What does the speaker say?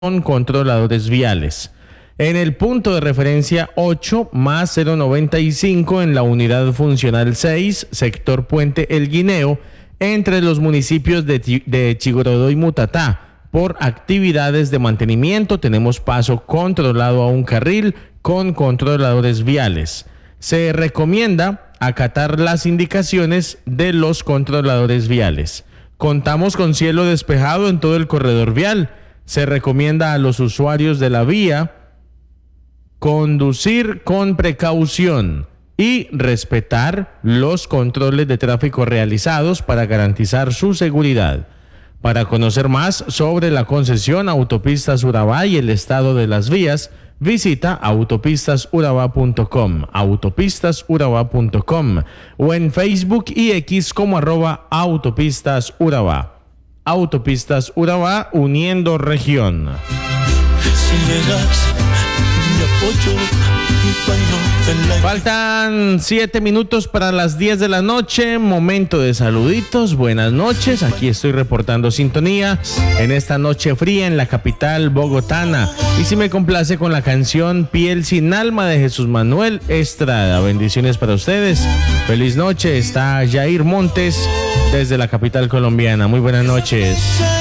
con controladores viales. En el punto de referencia 8 más 095 en la unidad funcional 6, sector Puente El Guineo, entre los municipios de Chigorodó y Mutatá. Por actividades de mantenimiento tenemos paso controlado a un carril con controladores viales. Se recomienda acatar las indicaciones de los controladores viales. Contamos con cielo despejado en todo el corredor vial. Se recomienda a los usuarios de la vía conducir con precaución y respetar los controles de tráfico realizados para garantizar su seguridad. Para conocer más sobre la concesión Autopistas Urabá y el estado de las vías, visita autopistasurabá.com, autopistasurabá.com o en Facebook y X como @autopistasurabá. Autopistas Urabá, uniendo región. Si llegas, mi apoyo, mi paño de la... Faltan 7 minutos para las 10 de la noche, momento de saluditos, buenas noches, aquí estoy reportando sintonía en esta noche fría en la capital bogotana, y si me complace con la canción Piel sin alma de Jesús Manuel Estrada. Bendiciones para ustedes, feliz noche, está Jair Montes desde la capital colombiana, muy buenas noches.